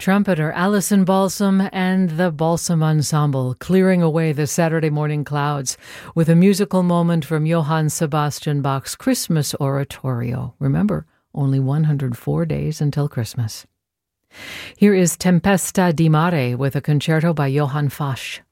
trumpeter Alison Balsam and the Balsam Ensemble, clearing away the Saturday morning clouds with a musical moment from Johann Sebastian Bach's Christmas Oratorio. Remember, only 104 days until Christmas. Here is Tempesta di Mare with a concerto by Johann Fasch.